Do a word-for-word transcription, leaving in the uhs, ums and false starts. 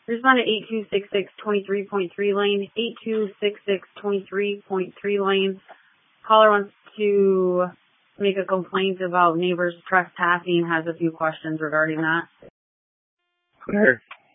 Respond to eight two six six two three point three lane, eight two six six two three point three lane. Caller wants to make a complaint about neighbors trespassing, has a few questions regarding that. Sure.